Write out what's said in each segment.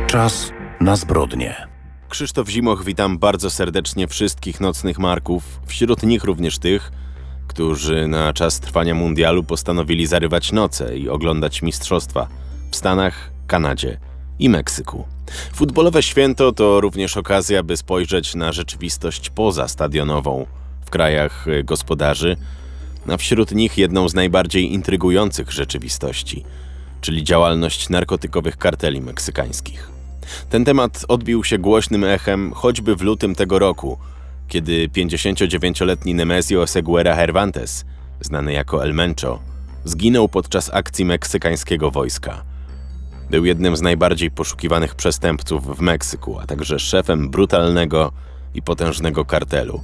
Czas na zbrodnie. Krzysztof Zimoch, witam bardzo serdecznie wszystkich nocnych marków, wśród nich również tych, którzy na czas trwania mundialu postanowili zarywać noce i oglądać mistrzostwa w Stanach, Kanadzie i Meksyku. Futbolowe święto to również okazja, by spojrzeć na rzeczywistość pozastadionową w krajach gospodarzy, a wśród nich jedną z najbardziej intrygujących rzeczywistości, czyli działalność narkotykowych karteli meksykańskich. Ten temat odbił się głośnym echem choćby w lutym tego roku, kiedy 59-letni Nemesio Oseguera Cervantes, znany jako El Mencho, zginął podczas akcji meksykańskiego wojska. Był jednym z najbardziej poszukiwanych przestępców w Meksyku, a także szefem brutalnego i potężnego kartelu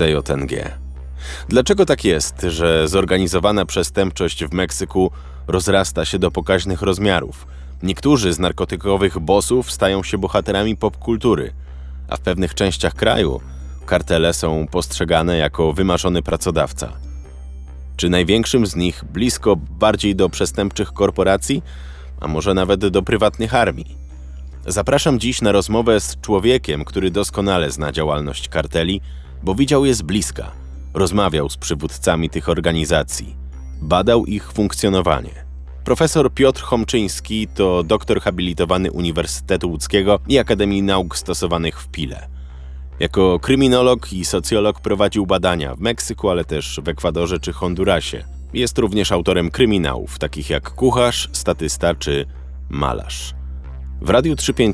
CJNG. Dlaczego tak jest, że zorganizowana przestępczość w Meksyku rozrasta się do pokaźnych rozmiarów? Niektórzy z narkotykowych bossów stają się bohaterami popkultury, a w pewnych częściach kraju kartele są postrzegane jako wymarzony pracodawca. Czy największym z nich blisko bardziej do przestępczych korporacji, a może nawet do prywatnych armii? Zapraszam dziś na rozmowę z człowiekiem, który doskonale zna działalność karteli, bo widział je z bliska, rozmawiał z przywódcami tych organizacji, badał ich funkcjonowanie. Profesor Piotr Chomczyński to doktor habilitowany Uniwersytetu Łódzkiego i Akademii Nauk Stosowanych w Pile. Jako kryminolog i socjolog prowadził badania w Meksyku, ale też w Ekwadorze czy Hondurasie. Jest również autorem kryminałów, takich jak Kucharz, Statysta czy Malarz. W Radiu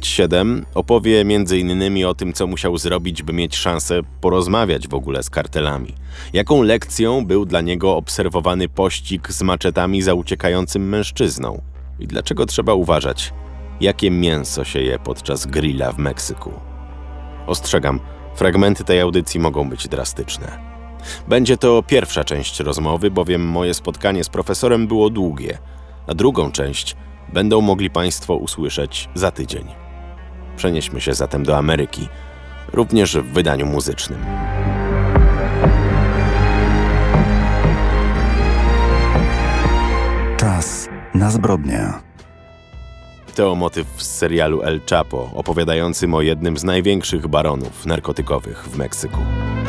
357 opowie m.in. o tym, co musiał zrobić, by mieć szansę porozmawiać w ogóle z kartelami. Jaką lekcją był dla niego obserwowany pościg z maczetami za uciekającym mężczyzną. I dlaczego trzeba uważać, jakie mięso się je podczas grilla w Meksyku. Ostrzegam, fragmenty tej audycji mogą być drastyczne. Będzie to pierwsza część rozmowy, bowiem moje spotkanie z profesorem było długie, a drugą część będą mogli Państwo usłyszeć za tydzień. Przenieśmy się zatem do Ameryki, również w wydaniu muzycznym. Czas na zbrodnie. To motyw z serialu El Chapo, opowiadającym o jednym z największych baronów narkotykowych w Meksyku.